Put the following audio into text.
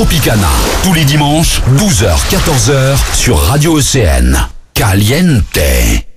Tropicana. Tous les dimanches, 12h-14h sur Radio Océane. Caliente.